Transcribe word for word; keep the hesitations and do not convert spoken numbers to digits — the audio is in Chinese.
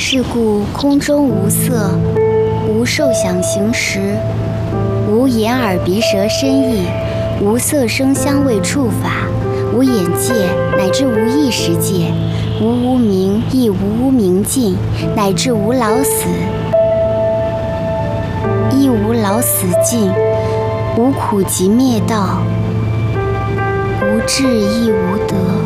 是故空中无色，无受想行识，无眼耳鼻舌身意，无色声香味触法，无眼界，乃至无意识界，无无明，亦无无明尽，乃至无老死，亦无老死尽，无苦集灭道，无智亦无得。